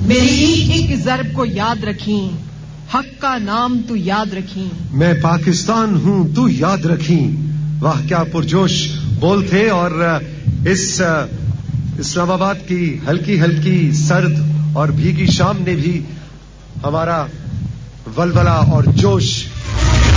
मेरी ईट एक ज़र्ब को याद रखी, हक का नाम तू याद रखी। मैं पाकिस्तान हूं तू याद रखी। वाह क्या पुरजोश बोल थे। और इस इस्लामाबाद की हल्की हल्की सर्द और भीगी शाम ने भी हमारा वलवला और जोश